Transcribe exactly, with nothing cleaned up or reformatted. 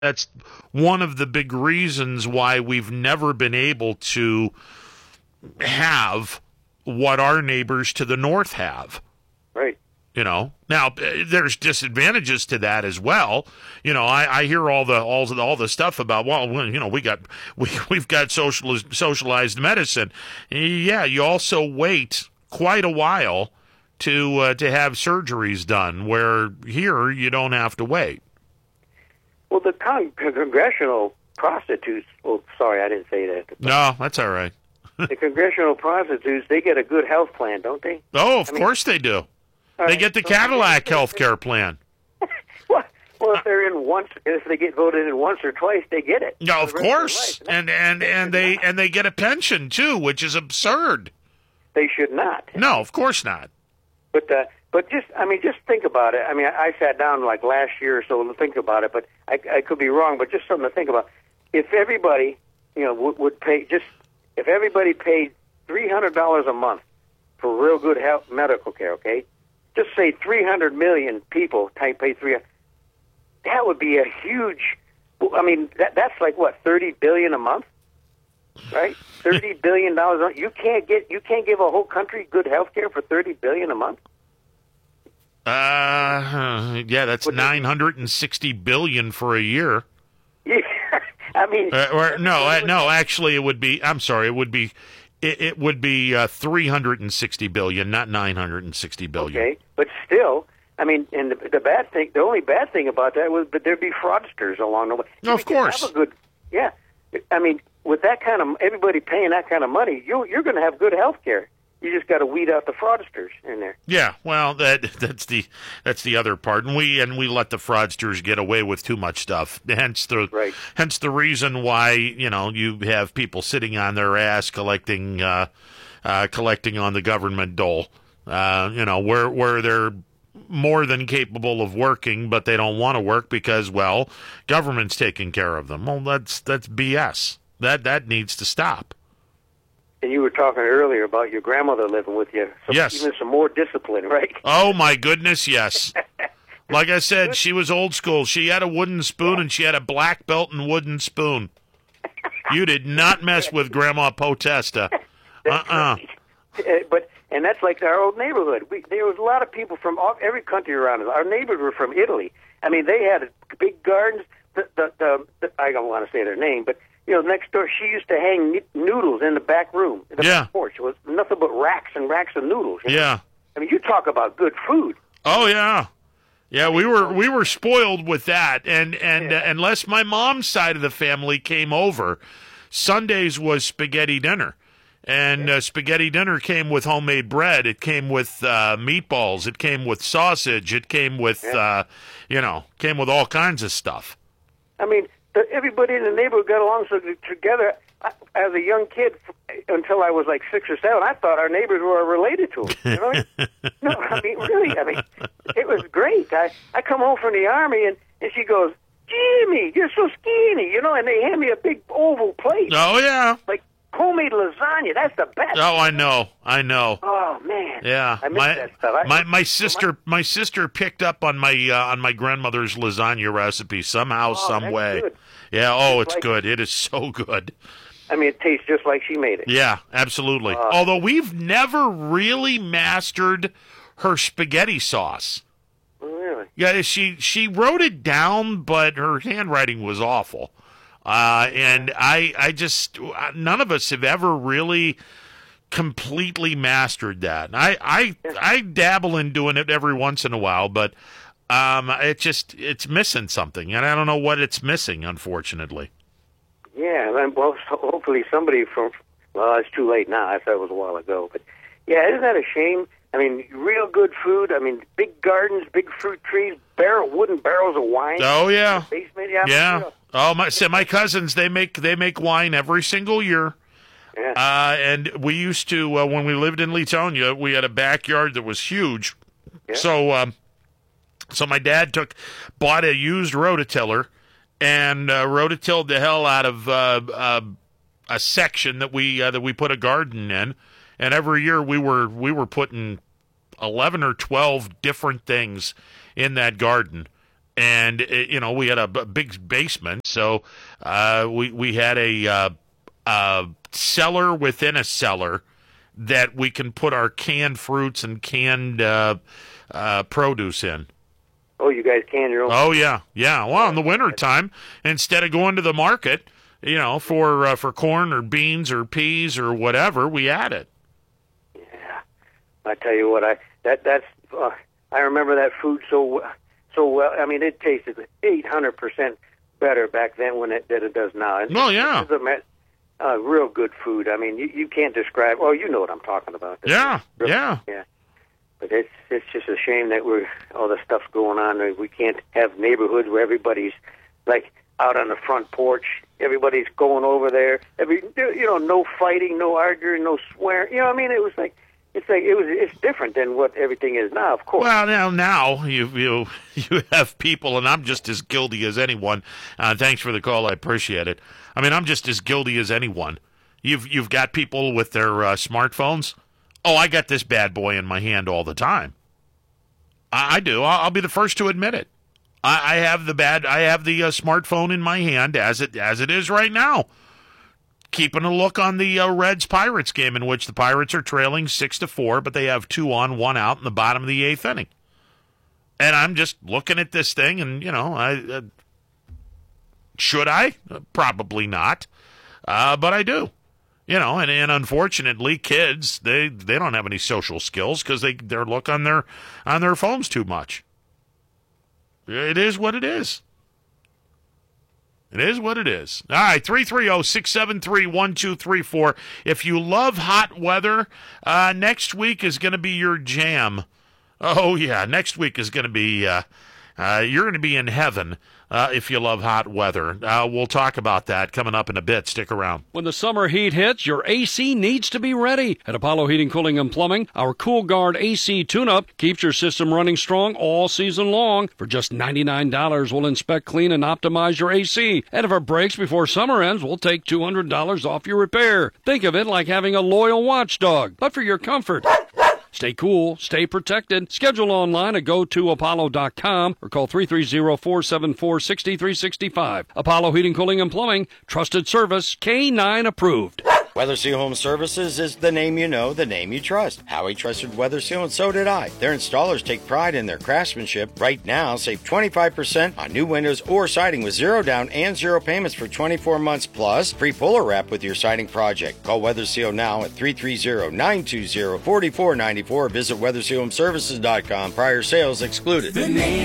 That's one of the big reasons why we've never been able to have what our neighbors to the north have. Right. You know, now there's disadvantages to that as well. You know, I, I hear all the all the all the stuff about, well, you know, we got we we've got socialized socialized medicine. Yeah, you also wait quite a while to uh, to have surgeries done, where here you don't have to wait. Well, the con- congressional prostitutes. Oh, sorry, I didn't say that. No, that's all right. The congressional prostitutes, they get a good health plan, don't they? Oh, of I mean, course they do. They right, get the so Cadillac health care plan. well, well, if they're in once, if they get voted in once or twice, they get it. No, of course, life, and and and they and they get a pension too, which is absurd. They should not. No, of course not. But uh, but just, I mean, just think about it. I mean, I, I sat down like last year or so to think about it, but I, I could be wrong. But just something to think about. If everybody, you know, would, would pay just if everybody paid three hundred dollars a month for real good health medical care, okay. Just say three hundred million people type pay three. That would be a huge. I mean, that, that's like what thirty billion a month, right? Thirty billion dollars. You can't get. You can't give a whole country good health care for thirty billion a month. Uh, yeah, that's nine hundred and sixty billion for a year. Yeah, I mean, uh, or no, uh, no. Actually, it would be. I'm sorry. It would be. It, it would be uh, three hundred and sixty billion, not nine hundred and sixty billion. Okay, but still, I mean, and the, the bad thing, the only bad thing about that was that there'd be fraudsters along the way. No, of course. Have a good, yeah. I mean, with that kind of everybody paying that kind of money, you you're going to have good health care. You just got to weed out the fraudsters in there. Yeah, well, that that's the that's the other part, and we and we let the fraudsters get away with too much stuff. Hence the right. hence the reason why you know you have people sitting on their ass collecting uh, uh, collecting on the government dole. Uh, you know where where they're more than capable of working, but they don't want to work because well, government's taking care of them. Well, that's that's B S. That that needs to stop. And you were talking earlier about your grandmother living with you. So yes. Even some more discipline, right? Oh, my goodness, yes. Like I said, she was old school. She had a wooden spoon, and she had a black belt and wooden spoon. You did not mess with Grandma Potesta. Uh-uh. But and that's like our old neighborhood. We, there was a lot of people from all, every country around us. Our neighbors were from Italy. I mean, they had big gardens. The, the, the, the, I don't want to say their name, but you know, next door, she used to hang noodles in the back room, in the yeah. back porch. It was nothing but racks and racks of noodles. You know? Yeah. I mean, you talk about good food. Oh yeah, yeah. We were we were spoiled with that, and and yeah. uh, unless my mom's side of the family came over, Sundays was spaghetti dinner, and yeah. uh, spaghetti dinner came with homemade bread. It came with uh, meatballs. It came with sausage. It came with yeah. uh, you know, came with all kinds of stuff. I mean. The, everybody in the neighborhood got along so together. I, as a young kid, until I was like six or seven, I thought our neighbors were related to them. You know? No, I mean, really, I mean, it was great. I, I come home from the Army, and, and she goes, Jimmy, you're so skinny, you know, and they hand me a big oval plate. Oh, yeah. Like homemade lasagna. That's the best. Oh, I know. I know. Oh, man. Yeah. I miss my, that stuff. I, my my sister my sister picked up on my uh, on my grandmother's lasagna recipe somehow, oh, some that's way. Good. Yeah, oh, Just it's like, good. It is so good. I mean, it tastes just like she made it. Yeah, absolutely. Uh, Although we've never really mastered her spaghetti sauce. Really? Yeah, she she wrote it down, but her handwriting was awful. Uh, and I I just none of us have ever really completely mastered that. I I I dabble in doing it every once in a while, but um, it just it's missing something, and I don't know what it's missing, unfortunately. Yeah, and well, so hopefully somebody from well, it's too late now. I thought it was a while ago, but yeah, isn't that a shame? I mean, real good food. I mean, big gardens, big fruit trees, barrel wooden barrels of wine. Oh yeah, basement. Yeah. yeah. Oh my! So my cousins they make they make wine every single year. Yeah. Uh, and we used to uh, when we lived in Leetonia, we had a backyard that was huge. Yeah. So, um, so my dad took bought a used rototiller and uh, rototilled the hell out of uh, uh, a section that we uh, that we put a garden in. And every year we were we were putting eleven or twelve different things in that garden. And, uh, you know, we had a b- big basement, so uh, we, we had a, uh, a cellar within a cellar that we can put our canned fruits and canned uh, uh, produce in. Oh, you guys can your own? Oh, yeah, yeah. Well, in the wintertime, instead of going to the market, you know, for uh, for corn or beans or peas or whatever, we add it. Yeah, I tell you what, I that that's uh, I remember that food so so well. I mean, it tasted eight hundred percent better back then when it than it does now. And Oh, yeah. It was a, uh, real good food. I mean, you, you can't describe. Oh, you know what I'm talking about. Yeah, Real- yeah. yeah. But it's it's just a shame that we're all the stuff's going on. We can't have neighborhoods where everybody's like out on the front porch. Everybody's going over there. Every you know, no fighting, no arguing, no swearing. You know, what I mean, it was like it's like it was it's different than what everything is now. Of course. Well, now now you you you have people, and I'm just as guilty as anyone. Uh, thanks for the call. I appreciate it. I mean, I'm just as guilty as anyone. You've you've got people with their uh, smartphones. Oh, I got this bad boy in my hand all the time. I, I do. I'll, I'll be the first to admit it. I, I have the bad. I have the uh, smartphone in my hand as it as it is right now, keeping a look on the uh, Reds Pirates game in which the Pirates are trailing six to four, but they have two on, one out in the bottom of the eighth inning. And I'm just looking at this thing, and you know, I uh, should I? Uh, probably not, uh, but I do. You know, and, and unfortunately, kids they, they don't have any social skills because they they look on their on their phones too much. It is what it is. It is what it is. All right, three three zero, six seven three, one two three four. If you love hot weather, uh, next week is going to be your jam. Oh yeah, next week is going to be uh, uh, you're going to be in heaven. Uh, if you love hot weather. Uh, we'll talk about that coming up in a bit. Stick around. When the summer heat hits, your A C needs to be ready. At Apollo Heating, Cooling, and Plumbing, our Cool Guard A C tune-up keeps your system running strong all season long. For just ninety-nine dollars, we'll inspect, clean, and optimize your A C. And if it breaks before summer ends, we'll take two hundred dollars off your repair. Think of it like having a loyal watchdog, but for your comfort. Stay cool, stay protected. Schedule online at go to apollo dot com or call three three zero, four seven four, six three six five. Apollo Heating, Cooling, and Plumbing. Trusted service, K nine approved. WeatherSeal Home Services is the name you know, the name you trust. Howie trusted WeatherSeal, and so did I. Their installers take pride in their craftsmanship. Right now, save twenty-five percent on new windows or siding with zero down and zero payments for twenty-four months, plus free puller wrap with your siding project. Call WeatherSeal now at three three zero, nine two zero, four four nine four. Visit weather seal home services dot com. Prior sales excluded.